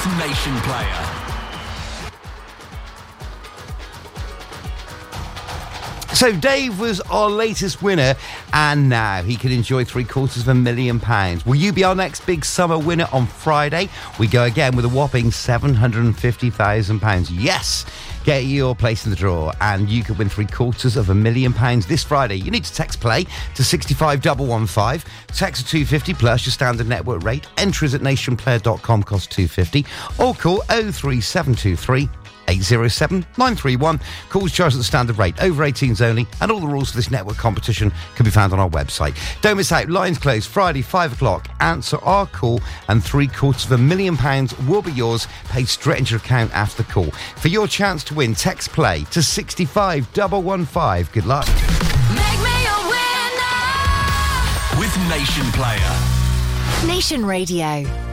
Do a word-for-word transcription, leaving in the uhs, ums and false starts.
with Nation Player. So Dave was our latest winner, and now he can enjoy three quarters of a million pounds. Will you be our next big summer winner on Friday? We go again with a whopping seven hundred fifty thousand pounds. Yes! Get your place in the draw, and you could win three quarters of a million pounds this Friday. You need to text play to sixty-five one one five. Text two fifty plus your standard network rate. Entries at nationplayer dot com cost two fifty. Or call oh three seven two three eight oh seven nine three one. Calls charged at the standard rate. Over eighteens only, and all the rules for this network competition can be found on our website. Don't miss out. Lines closed Friday, five o'clock. Answer our call, and three quarters of a million pounds will be yours, paid straight into your account after the call. For your chance to win, text play to sixty-five one one five. Good luck. Make me a winner with Nation Player. Nation Radio.